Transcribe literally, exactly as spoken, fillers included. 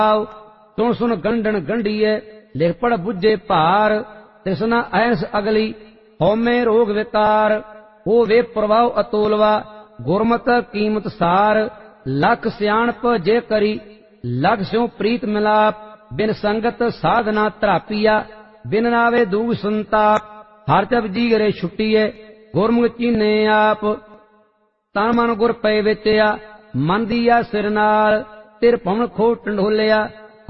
भाव। सुन सुन गंढन गंढिए लिख पढ़ बुझे भार। तृष्णा ऐस अगली होमे रोग विकार। हो वे प्रभाव अतोलवा गुरमत कीमत सार। लख सियाणप जे करी लख स्यों प्रीत मिलाप। बिन संगत साधना तरापिया बिन नावे दूग संताप। हर जब जी गरे छुट्टीए गुरमुख चीने आप। तन मन गुर पै विचया मन दिया सिर नाल। तिर पवन खो टंडोलिया